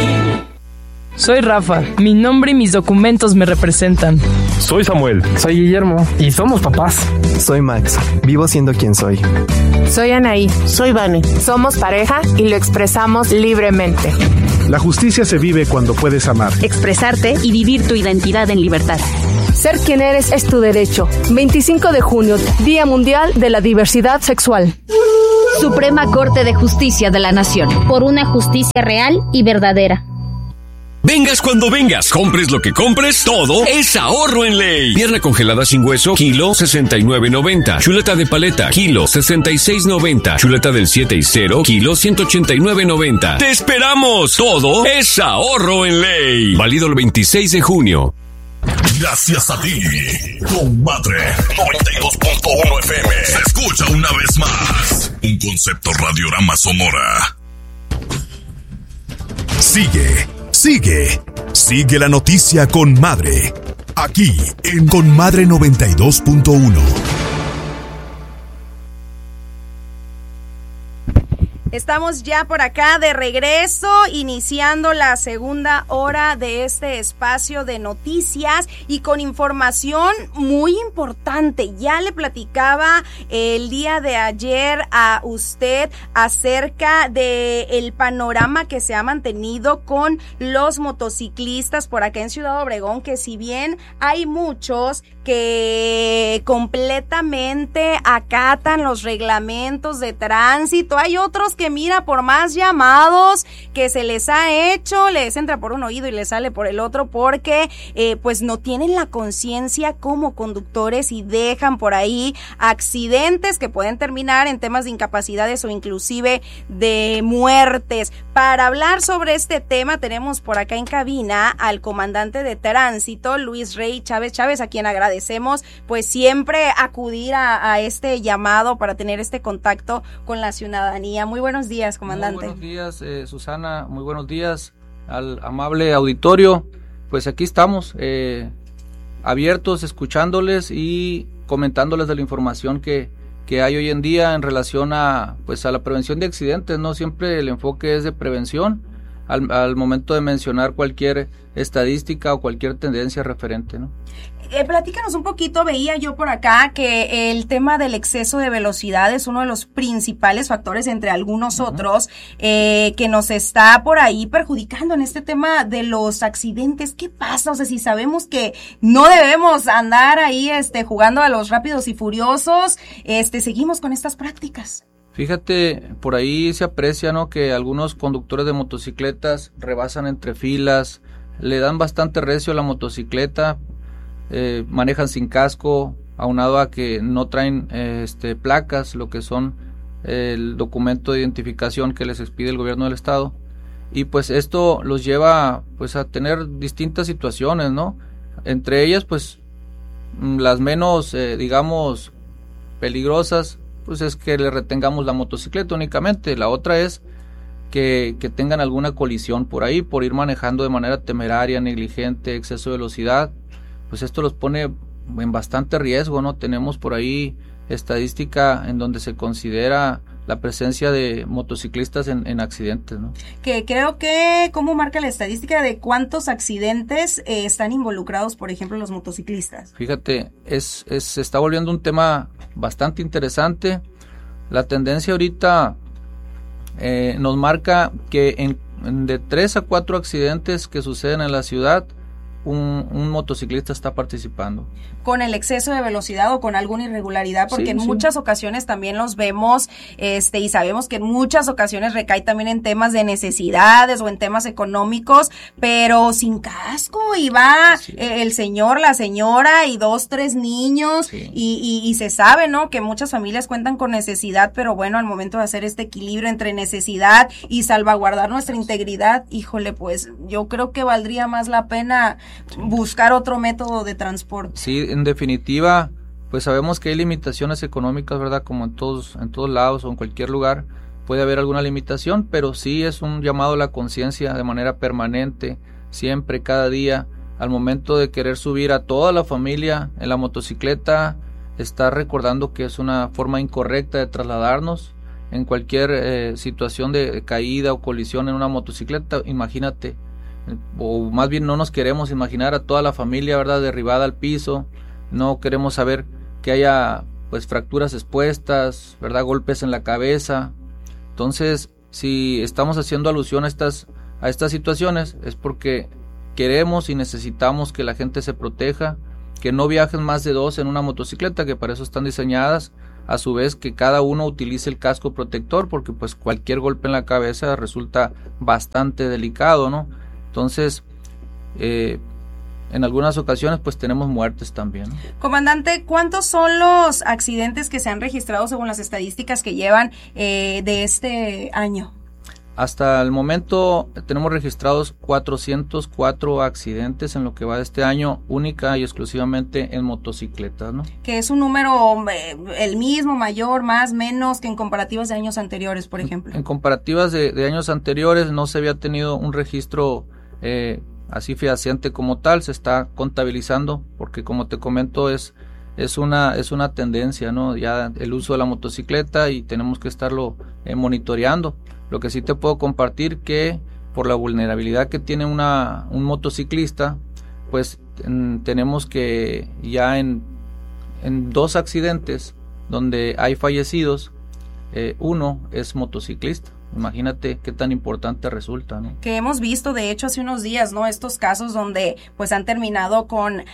Soy Rafa, mi nombre y mis documentos me representan. Soy Samuel. Soy Guillermo. Y somos papás. Soy Max, vivo siendo quien soy. Soy Anaí. Soy Vane. Somos pareja y lo expresamos libremente. La justicia se vive cuando puedes amar, expresarte y vivir tu identidad en libertad. Ser quien eres es tu derecho. veinticinco de junio, Día Mundial de la Diversidad Sexual. Suprema Corte de Justicia de la Nación. Por una justicia real y verdadera. Vengas cuando vengas, compres lo que compres, todo es ahorro en ley. Pierna congelada sin hueso, kilo sesenta y nueve noventa. Chuleta de paleta, kilo sesenta y seis noventa. Chuleta del siete y cero, kilo ciento ochenta y nueve noventa. ¡Te esperamos! Todo es ahorro en ley. Válido el veintiséis de junio. Gracias a ti, con Madre noventa y dos punto uno F M. Se escucha una vez más. Un concepto Radiorama Sonora. Sigue. Sigue, sigue la noticia con Madre, aquí en Con Madre noventa y dos punto uno. Estamos ya por acá de regreso, iniciando la segunda hora de este espacio de noticias y con información muy importante. Ya le platicaba el día de ayer a usted acerca de el panorama que se ha mantenido con los motociclistas por acá en Ciudad Obregón, que si bien hay muchos que completamente acatan los reglamentos de tránsito, hay otros que mira, por más llamados que se les ha hecho, les entra por un oído y les sale por el otro, porque eh, pues no tienen la conciencia como conductores y dejan por ahí accidentes que pueden terminar en temas de incapacidades o inclusive de muertes. Para hablar sobre este tema tenemos por acá en cabina al comandante de tránsito, Luis Rey Chávez Chávez, a quien agradecemos pues siempre acudir a, a este llamado para tener este contacto con la ciudadanía. Muy buenos días, comandante. Muy buenos días, eh, Susana, muy buenos días al amable auditorio. Pues aquí estamos, eh, abiertos, escuchándoles y comentándoles de la información que, que hay hoy en día en relación a, pues, a la prevención de accidentes, ¿no? Siempre el enfoque es de prevención al, al momento de mencionar cualquier estadística o cualquier tendencia referente, ¿no? Eh, platícanos un poquito, veía yo por acá que el tema del exceso de velocidad es uno de los principales factores, entre algunos uh-huh. otros, eh, que nos está por ahí perjudicando en este tema de los accidentes. ¿Qué pasa? O sea, si sabemos que no debemos andar ahí este, jugando a los rápidos y furiosos, este, seguimos con estas prácticas. Fíjate, por ahí se aprecia, ¿no?, que algunos conductores de motocicletas rebasan entre filas, le dan bastante recio a la motocicleta, eh, manejan sin casco, aunado a que no traen eh, este, placas, lo que son eh, el documento de identificación que les expide el gobierno del estado, y pues esto los lleva pues a tener distintas situaciones, ¿no? Entre ellas pues las menos eh, digamos peligrosas pues es que le retengamos la motocicleta únicamente. La otra es que, que tengan alguna colisión por ahí, por ir manejando de manera temeraria, negligente, exceso de velocidad, pues esto los pone en bastante riesgo, ¿no? Tenemos por ahí estadística en donde se considera la presencia de motociclistas en, en accidentes, ¿no? Que creo que, ¿cómo marca la estadística de cuántos accidentes eh, están involucrados, por ejemplo, los motociclistas? Fíjate, es, es, se está volviendo un tema bastante interesante. La tendencia ahorita eh, nos marca que en, en de tres a cuatro accidentes que suceden en la ciudad, Un, un motociclista está participando. Con el exceso de velocidad o con alguna irregularidad, porque sí, en sí. muchas ocasiones también los vemos, este, y sabemos que en muchas ocasiones recae también en temas de necesidades o en temas económicos, pero sin casco, y va sí. eh, el señor, la señora y dos, tres niños, sí. y, y, y se sabe, ¿no?, que muchas familias cuentan con necesidad, pero bueno, al momento de hacer este equilibrio entre necesidad y salvaguardar nuestra integridad, híjole, pues yo creo que valdría más la pena Sí. buscar otro método de transporte. Sí, en definitiva, pues sabemos que hay limitaciones económicas, ¿verdad? Como en todos, en todos lados o en cualquier lugar puede haber alguna limitación, pero sí es un llamado a la conciencia de manera permanente, siempre, cada día, al momento de querer subir a toda la familia en la motocicleta, estar recordando que es una forma incorrecta de trasladarnos. En cualquier eh, situación de caída o colisión en una motocicleta, imagínate, o más bien no nos queremos imaginar a toda la familia, ¿verdad?, derribada al piso. No queremos saber que haya pues fracturas expuestas, ¿verdad?, golpes en la cabeza. Entonces, si estamos haciendo alusión a estas a estas situaciones es porque queremos y necesitamos que la gente se proteja, que no viajen más de dos en una motocicleta, que para eso están diseñadas. A su vez, que cada uno utilice el casco protector, porque pues cualquier golpe en la cabeza resulta bastante delicado, ¿no? Entonces, eh, en algunas ocasiones pues tenemos muertes también, ¿no? Comandante, ¿cuántos son los accidentes que se han registrado según las estadísticas que llevan eh, de este año? Hasta el momento tenemos registrados cuatrocientos cuatro accidentes en lo que va de este año, única y exclusivamente en motocicletas, ¿no? Que es un número eh, el mismo, mayor, más, menos que en comparativas de años anteriores, por ejemplo. En, en comparativas de, de años anteriores no se había tenido un registro eh, así fehaciente como tal, se está contabilizando, porque como te comento es es una es una tendencia, ¿no? Ya el uso de la motocicleta y tenemos que estarlo eh, monitoreando. Lo que sí te puedo compartir que por la vulnerabilidad que tiene una un motociclista, pues en, tenemos que ya en, en dos accidentes donde hay fallecidos, eh, uno es motociclista. Imagínate qué tan importante resulta, ¿no? Que hemos visto, de hecho, hace unos días, ¿no? Estos casos donde, pues, han terminado con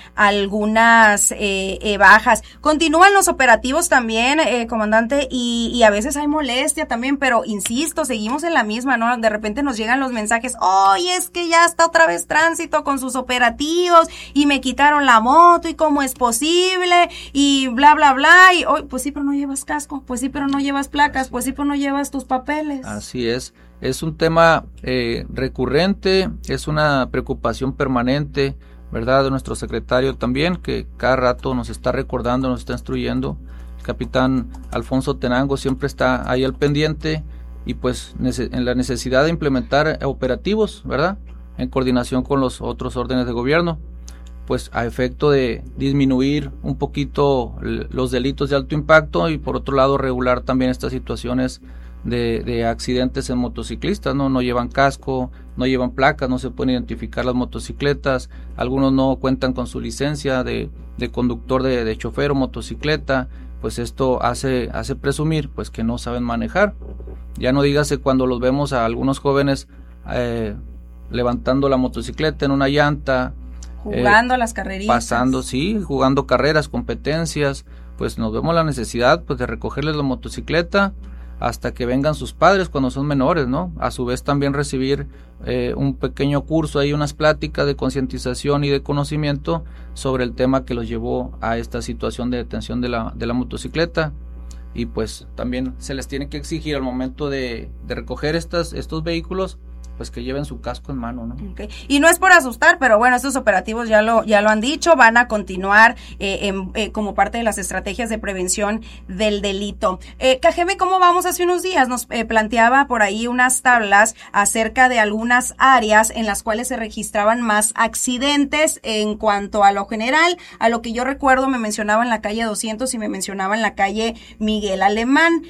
algunas eh, eh, bajas. Continúan los operativos también, eh, comandante, y, y a veces hay molestia también, pero, insisto, seguimos en la misma, ¿no? De repente nos llegan los mensajes, ¡oye, es que ya está otra vez Tránsito con sus operativos, y me quitaron la moto, y cómo es posible, y bla, bla, bla, y, oh, pues sí, pero no llevas casco, pues sí, pero no llevas placas, pues sí, pero no llevas tus papeles. Así Así es, es un tema eh, recurrente, es una preocupación permanente, ¿verdad?, de nuestro secretario también, que cada rato nos está recordando, nos está instruyendo. El capitán Alfonso Tenango siempre está ahí al pendiente y pues nece- en la necesidad de implementar operativos, ¿verdad?, en coordinación con los otros órdenes de gobierno, pues a efecto de disminuir un poquito l- los delitos de alto impacto y por otro lado regular también estas situaciones De, de accidentes en motociclistas, ¿no? No llevan casco, no llevan placas, no se pueden identificar las motocicletas, algunos no cuentan con su licencia de, de conductor de, de chofer o motocicleta, pues esto hace, hace presumir pues que no saben manejar. Ya no dígase cuando los vemos a algunos jóvenes eh, levantando la motocicleta en una llanta, jugando eh, a las carreritas, pasando, sí, jugando carreras, competencias, pues nos vemos la necesidad pues de recogerles la motocicleta hasta que vengan sus padres cuando son menores, ¿no? A su vez también recibir eh, un pequeño curso, ahí unas pláticas de concientización y de conocimiento sobre el tema que los llevó a esta situación de detención de la, de la motocicleta. Y pues también se les tiene que exigir al momento de, de recoger estas, estos vehículos, pues que lleven su casco en mano, ¿no? Okay. Y no es por asustar, pero bueno, estos operativos ya lo ya lo han dicho, van a continuar eh, en, eh, como parte de las estrategias de prevención del delito. Eh, Cajeme, ¿cómo vamos? Hace unos días nos eh, planteaba por ahí unas tablas acerca de algunas áreas en las cuales se registraban más accidentes en cuanto a lo general. A lo que yo recuerdo me mencionaba en la calle doscientos y me mencionaba en la calle Miguel Alemán.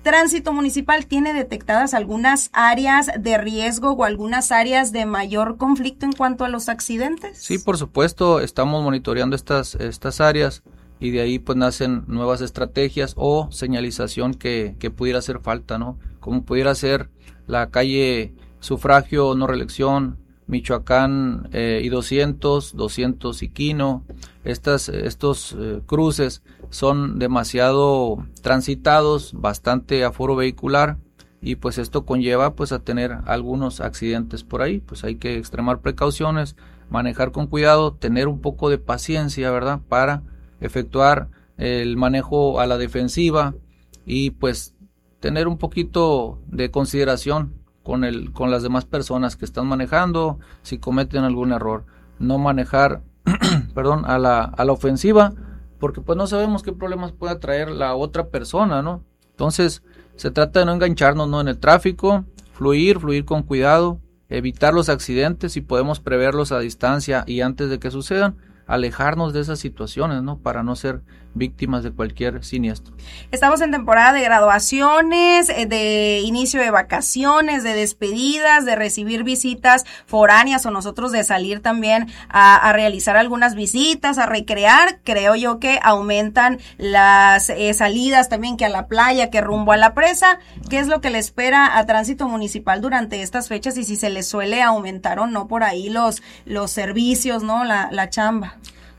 Tránsito Municipal tiene detectadas algunas áreas de riesgo o algunas áreas de mayor conflicto en cuanto a los accidentes. Sí, por supuesto, estamos monitoreando estas, estas áreas y de ahí pues nacen nuevas estrategias o señalización que, que pudiera hacer falta, ¿no? Como pudiera ser la calle Sufragio, no reelección, Michoacán eh, y doscientos, doscientos y Quino. Estas, estos eh, cruces son demasiado transitados, bastante aforo vehicular y pues esto conlleva pues a tener algunos accidentes por ahí. Pues hay que extremar precauciones, manejar con cuidado, tener un poco de paciencia, ¿verdad? Para efectuar el manejo a la defensiva y pues tener un poquito de consideración con el con las demás personas que están manejando si cometen algún error. No manejar perdón, a la, a la ofensiva, porque pues no sabemos qué problemas pueda traer la otra persona, ¿no? Entonces, se trata de no engancharnos, ¿no? En el tráfico, fluir, fluir con cuidado, evitar los accidentes si podemos preverlos a distancia y antes de que sucedan, alejarnos de esas situaciones, ¿no? Para no ser víctimas de cualquier siniestro. Estamos en temporada de graduaciones, de inicio de vacaciones, de despedidas, de recibir visitas foráneas o nosotros de salir también a, a realizar algunas visitas, a recrear. Creo yo que aumentan las eh, salidas también que a la playa, que rumbo a la presa. ¿Qué es lo que le espera a Tránsito Municipal durante estas fechas y si se les suele aumentar o no por ahí los, los servicios, ¿no? La, la chamba.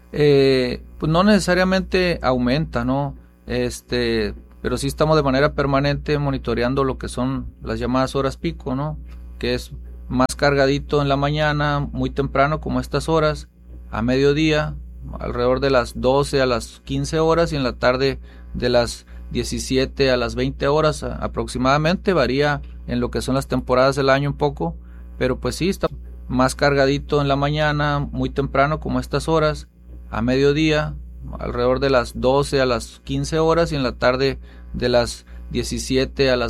Eh, pues no necesariamente aumenta, ¿no? Este, pero sí estamos de manera permanente monitoreando lo que son las llamadas horas pico, ¿no? Que es más cargadito en la mañana, muy temprano como estas horas, a mediodía, alrededor de las doce a las quince horas y en la tarde de las diecisiete a las veinte horas aproximadamente, varía en lo que son las temporadas del año un poco, pero pues sí está más cargadito en la mañana, muy temprano como estas horas, a mediodía, alrededor de las doce a las quince horas y en la tarde de las diecisiete a las